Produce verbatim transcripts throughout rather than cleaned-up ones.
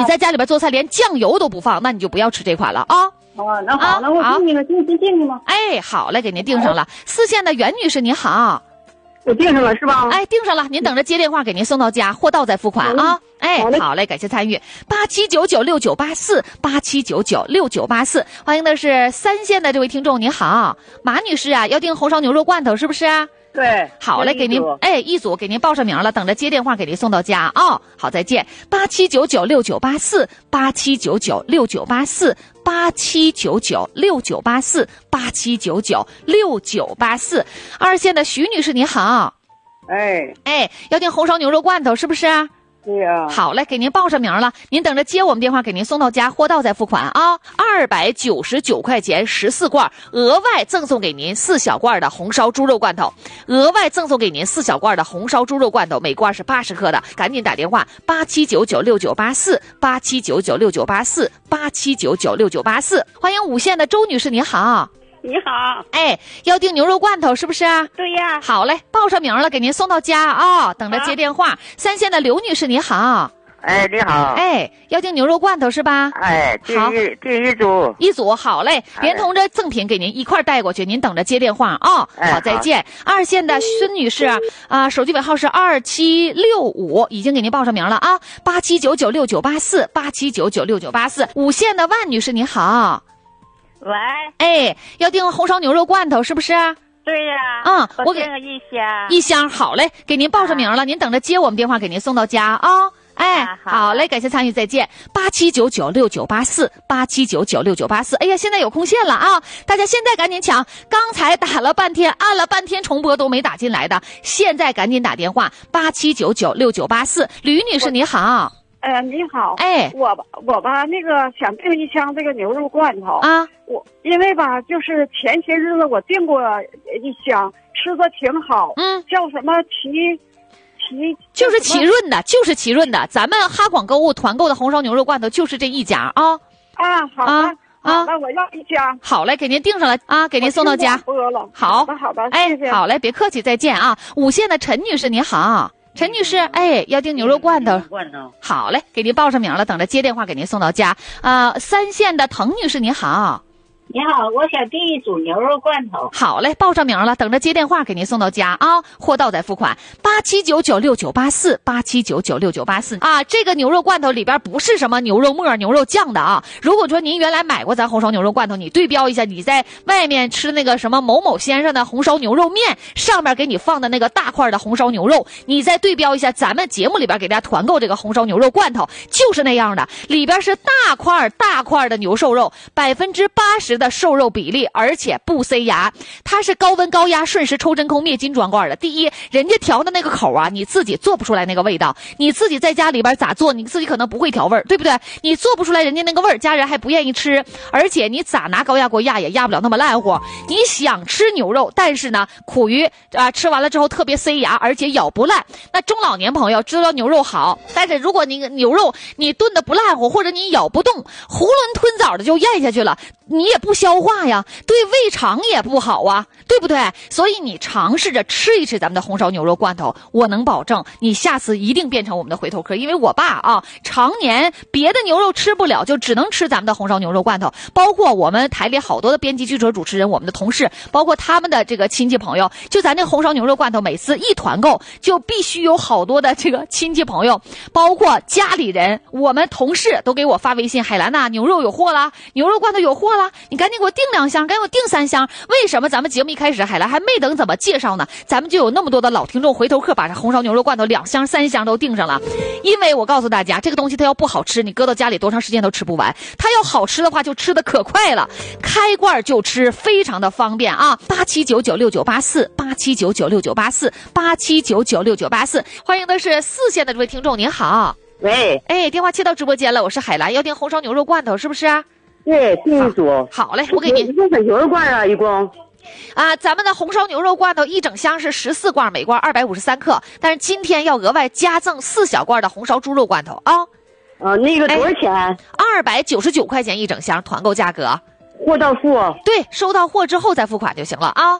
在家里边做菜连酱油都不放，那你就不要吃这款了啊。 哦，那好，啊、那我定你了，定定定吗？ 哎，好嘞，给您定上了。四线的袁女士您好， 我定上了是吧？ 哎，定上了，您等着接电话给您送到家，货到再付款啊。哎，好嘞，感谢参与。八七九九六九八四，八七九九六九八四，欢迎的是三线的这位听众，您好，马女士啊，要订红烧牛肉罐头是不是啊？ 对， 好嘞，给您哎一组给您报上名了，等着接电话给您送到家啊、哦。好，再见。八七九九六九八四，八七九九六九八四，八七九九六九八四，八七九九六九八四。二线的徐女士你好， 哎哎，要订红烧牛肉罐头是不是啊？ 对呀、啊。 好嘞，给您报上名了，您等着接我们电话给您送到家，货到再付款啊。二百九十九块钱十四罐，额外赠送给您四小罐的红烧猪肉罐头，额外赠送给您四小罐的红烧猪肉罐头，每罐是八十克的，赶紧打电话八七九九六九八四，八七九九六九八四，八七九九六九八四。欢迎五线的周女士，你好。 你好， 哎，要订牛肉罐头是不是啊？ 对呀。 好嘞，报上名了，给您送到家啊、哦，等着接电话。啊、三线的刘女士你好， 哎，你好， 哎，要订牛肉罐头是吧？ 哎，订一订一组， 一组好嘞，连同着赠品给您一块带过去，您等着接电话啊、哦。 哎、 好，再见。二线的孙女士啊、呃，手机尾号是二七六五，已经给您报上名了啊，八七九九六九八四，八七九九六九八四。五线的万女士你好。 喂， 哎，要订红烧牛肉罐头是不是？ 对呀、 啊。嗯，我给一箱， 一箱好嘞，给您报上名了，啊、您等着接我们电话给您送到家啊、哦。哎， 啊、好, 好嘞，感谢参与，再见。八七九九六九八四，八七九九六九八四。哎呀，现在有空线了啊！大家现在赶紧抢，刚才打了半天，按了半天重播都没打进来的，现在赶紧打电话，八七九九六九八四。吕女士你好。 呃，你好， 哎， 我吧，我吧，那个想订一箱这个牛肉罐头啊， 我因为吧，就是前些日子我订过一箱，吃的挺好， 嗯， 叫什么奇奇， 就是奇润的，就是奇润的，咱们哈广购物团购的红烧牛肉罐头就是这一家啊。 啊，好的， 啊好的，我要一箱。 好嘞，给您订上了啊，给您送到家。好， 好的，好的， 哎， 谢谢。 好嘞，别客气，再见啊。五线的陈女士你好。陈女士，哎，要订牛肉罐头， 罐头， 好嘞，给您报上名了，等着接电话给您送到家。啊、呃，三线的滕女士，你好， 你好，我想订一组牛肉罐头。 好嘞，报上名了，等着接电话给您送到家啊，货到再付款。八七九九六九八四，八七九九六九八四啊，这个牛肉罐头里边不是什么牛肉末、牛肉酱的啊。如果说您原来买过咱红烧牛肉罐头，你对标一下，你在外面吃那个什么某某先生的红烧牛肉面，上面给你放的那个大块的红烧牛肉，你再对标一下咱们节目里边给大家团购这个红烧牛肉罐头，就是那样的，里边是大块大块的牛瘦肉，百分之八十的瘦肉比例，而且不塞牙，它是高温高压瞬时抽真空灭菌装罐的。第一，人家调的那个口啊，你自己做不出来那个味道，你自己在家里边咋做，你自己可能不会调味儿，对不对？你做不出来人家那个味儿，家人还不愿意吃，而且你咋拿高压锅压也压不了那么烂乎。你想吃牛肉，但是呢，苦于啊、呃、吃完了之后特别塞牙，而且咬不烂。那中老年朋友知道牛肉好，但是如果你牛肉你炖的不烂乎，或者你咬不动，囫囵吞枣的就咽下去了，你也不消化呀，对胃肠也不好啊，对不对？所以你尝试着吃一吃咱们的红烧牛肉罐头，我能保证你下次一定变成我们的回头客。因为我爸啊，常年别的牛肉吃不了，就只能吃咱们的红烧牛肉罐头。包括我们台里好多的编辑、记者、主持人，我们的同事，包括他们的这个亲戚朋友，就咱这红烧牛肉罐头，每次一团购，就必须有好多的这个亲戚朋友，包括家里人，我们同事都给我发微信：海兰呐，牛肉有货啦，牛肉罐头有货啦，你赶紧给我订两箱，赶紧给我订三箱。为什么咱们节目一开始海兰还没等怎么介绍呢，咱们就有那么多的老听众回头客把这红烧牛肉罐头两箱三箱都订上了？因为我告诉大家，这个东西它要不好吃，你搁到家里多长时间都吃不完，它要好吃的话就吃的可快了，开罐就吃，非常的方便啊。八七九九六九八四，八七九九六九八四，八七九九六九八四。欢迎的是四线的这位听众，您好。 喂， 哎，电话接到直播间了，我是海兰，要订红烧牛肉罐头是不是啊？ 对，订一组。 好嘞，我给您。 一共很牛肉罐啊，一共。 啊，咱们的红烧牛肉罐头一整箱是十四罐，每罐二百五十三克，但是今天要额外加赠四小罐的红烧猪肉罐头啊。 呃，那个多少钱？ 二百九十九块钱一整箱，团购价格。 货到付。 对，收到货之后再付款就行了啊。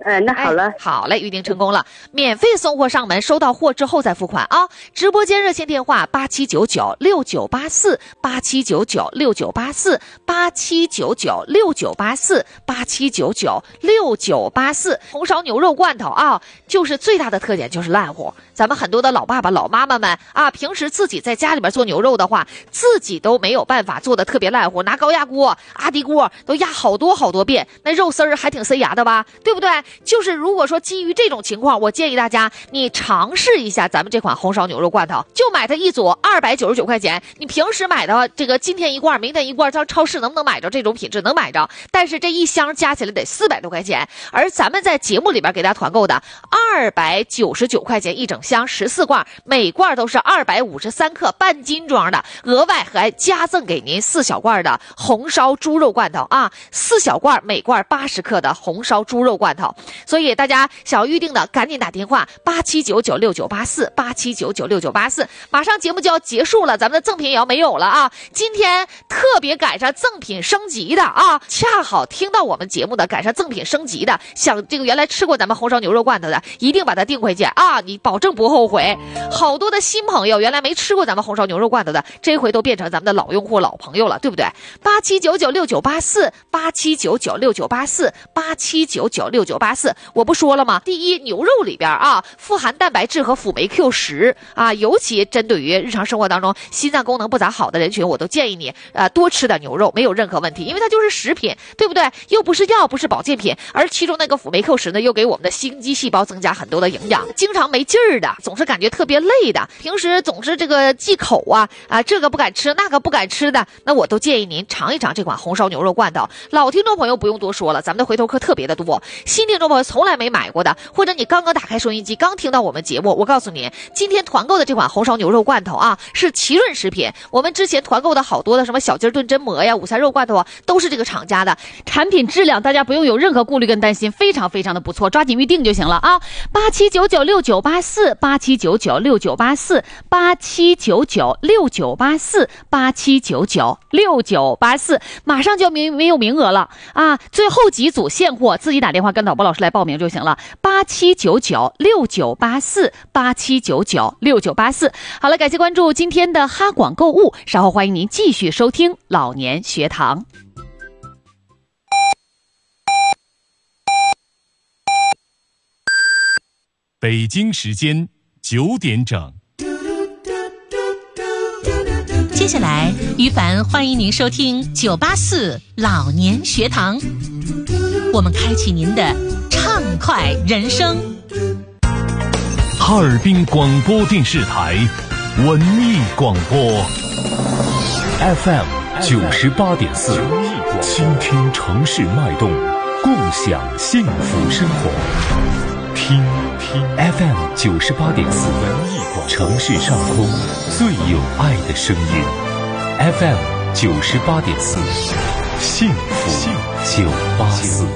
哎，那好了、 哎，好嘞，预定成功了，免费送货上门，收到货之后再付款啊！直播间热线电话八七九九六九八四八七九九六九八四八七九九六九八四八七九九六九八四。红烧牛肉罐头啊，就是最大的特点就是烂乎。咱们很多的老爸爸、老妈妈们啊，平时自己在家里边做牛肉的话，自己都没有办法做的特别烂乎，拿高压锅、阿迪锅都压好多好多遍，那肉丝儿还挺塞牙的吧，对不对？就是如果说基于这种情况，我建议大家你尝试一下咱们这款红烧牛肉罐头，就买它一组二百九十九块钱。你平时买的这个今天一罐明天一罐，到超市能不能买着这种品质？能买着，但是这一箱加起来得四百多块钱。而咱们在节目里边给大家团购的二百九十九块钱一整箱十四罐，每罐都是二百五十三克半斤装的，额外还加赠给您四小罐的红烧猪肉罐头啊，四小罐每罐八十克的红烧猪肉罐头。所以大家想要预定的赶紧打电话八七九九六九八四八七九九六九八四。马上节目就要结束了，咱们的赠品也要没有了啊！今天特别赶上赠品升级的啊，恰好听到我们节目的赶上赠品升级的，想这个原来吃过咱们红烧牛肉罐头的，一定把它订回去啊！你保证不后悔。好多的新朋友原来没吃过咱们红烧牛肉罐头的，这回都变成咱们的老用户、老朋友了，对不对？八七九九六九八四八七九九六九八四八七九九六九八四。我不说了吗？第一，牛肉里边啊富含蛋白质和辅酶 Q 十啊，尤其针对于日常生活当中心脏功能不咋好的人群，我都建议你呃多吃点牛肉，没有任何问题，因为它就是食品，对不对？又不是药，不是保健品，而其中那个辅酶 Q 十呢，又给我们的心肌细胞增加很多的营养。经常没劲儿的，总是感觉特别累的，平时总是这个忌口啊啊，这个不敢吃，那个不敢吃的，那我都建议您尝一尝这款红烧牛肉罐头。老听众朋友不用多说了，咱们的回头客特别的多，新听众朋友从来没买过的，或者你刚刚打开收音机，刚听到我们节目，我告诉你，今天团购的这款红烧牛肉罐头啊，是奇润食品。我们之前团购的好多的什么小鸡炖榛蘑呀、午餐肉罐头啊，都是这个厂家的，产品质量大家不用有任何顾虑跟担心，非常非常的不错，抓紧预定就行了啊！八七九九六九八四八七九九六九八四八七九九六九八四八七九九六九八四，马上就没没有名额了啊！最后几组现货，自己打电话跟导播老师来报名就行了。八七九九六九八四八七九九六九八四。好了，感谢关注今天的哈广购物，稍后欢迎您继续收听老年学堂。 北京时间九点整。 接下来，于凡欢迎您收听九八四老年学堂，我们开启您的畅快人生。 哈尔滨广播电视台文艺广播 F M 九十八点四，倾听城市脉动，共享幸福生活。听听 F M 九十八点四，城市上空最有爱的声音。F M 九十八点四，幸福九八四。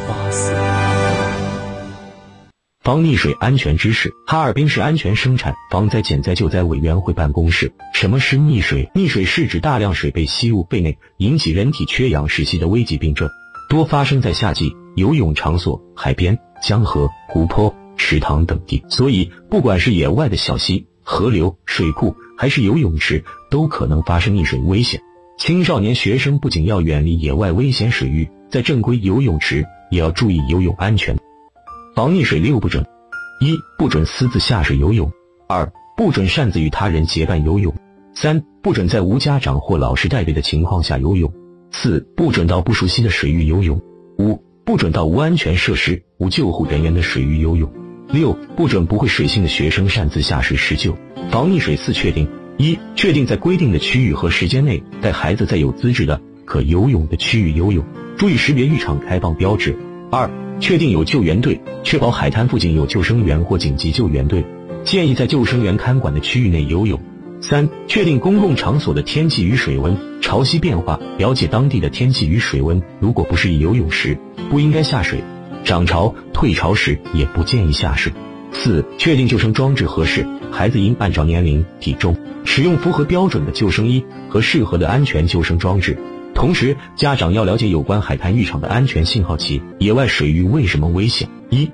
防溺水安全知识。哈尔滨市安全生产防灾减灾救灾委员会办公室。什么是溺水？溺水是指大量水被吸入肺内，引起人体缺氧窒息的危急病症，多发生在夏季游泳场所、海边、江河、湖泊、池塘等地。所以不管是野外的小溪、河流、水库，还是游泳池，都可能发生溺水危险。青少年学生不仅要远离野外危险水域，在正规游泳池也要注意游泳安全。防溺水六不准：一、不准私自下水游泳；二、不准擅自与他人结伴游泳；三、不准在无家长或老师带队的情况下游泳；四、不准到不熟悉的水域游泳；五、不准到无安全设施、无救护人员的水域游泳；六、不准不会水性的学生擅自下水施救。防溺水四确定：一、确定在规定的区域和时间内带孩子在有资质的可游泳的区域游泳，注意识别浴场开放标志；二、确定有救援队，确保海滩附近有救生员或紧急救援队，建议在救生员看管的区域内游泳；三、确定公共场所的天气与水温，潮汐变化，了解当地的天气与水温，如果不适宜游泳时，不应该下水；涨潮、退潮时也不建议下水。四、确定救生装置合适，孩子应按照年龄、体重，使用符合标准的救生衣和适合的安全救生装置。同时，家长要了解有关海滩浴场的安全信号器，野外水域为什么危险。一、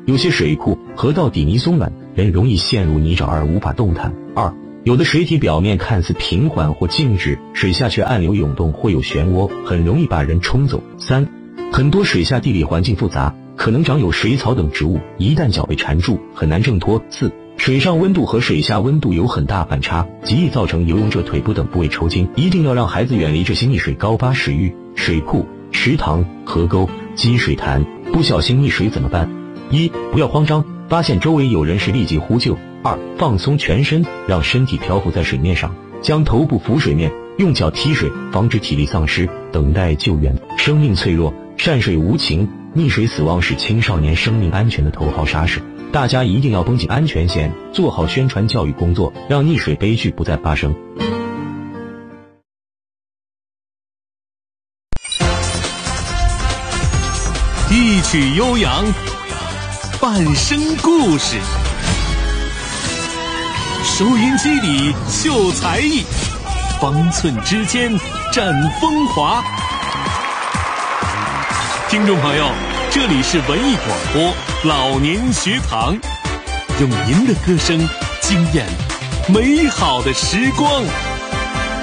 有些水库、河道底泥松软，人容易陷入泥沼而无法动弹。二、有的水体表面看似平缓或静止，水下却暗流涌动或有漩涡，很容易把人冲走。三、很多水下地理环境复杂，可能长有水草等植物，一旦脚被缠住，很难挣脱。四、水上温度和水下温度有很大反差，极易造成游泳者腿部等部位抽筋。一定要让孩子远离这些溺水高发水域、水库、池塘、河沟、积水潭。不小心溺水怎么办？一、不要慌张，发现周围有人时立即呼救。二、放松全身，让身体漂浮在水面上，将头部浮水面，用脚踢水，防止体力丧失，等待救援。生命脆弱，善水无情，溺水死亡是青少年生命安全的头号杀手。大家一定要绷紧安全线，做好宣传教育工作，让溺水悲剧不再发生。 一曲悠扬，半生故事。收音机里秀才艺，方寸之间展风华。听众朋友，这里是文艺广播老年学堂，用您的歌声惊艳美好的时光。